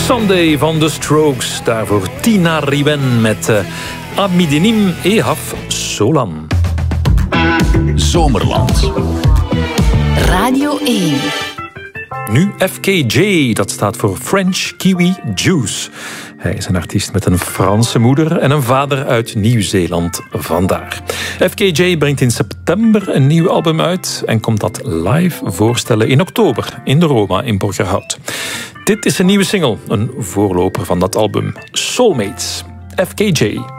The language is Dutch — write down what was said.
Sunday van The Strokes. Daarvoor Tina Riwen met Amidinim Ehaf Solan. Zomerland. Radio 1. Nu FKJ, dat staat voor French Kiwi Juice. Hij is een artiest met een Franse moeder en een vader uit Nieuw-Zeeland, vandaar. FKJ brengt in september een nieuw album uit en komt dat live voorstellen in oktober in de Roma in Borgerhout. Dit is een nieuwe single, een voorloper van dat album. Soulmates, FKJ.